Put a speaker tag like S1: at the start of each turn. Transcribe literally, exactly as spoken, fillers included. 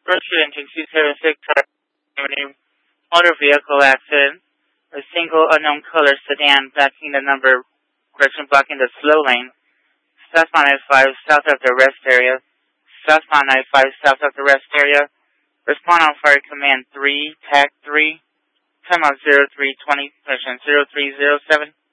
S1: Virtue engine two seven six Avenue, motor vehicle accident. A single unknown color sedan backing the number, correction, blocking the slow lane. Southbound I five south of the rest area. Southbound I five south of the rest area. Respond on fire command three, tag three. Time out zero three twenty, mission zero three zero seven.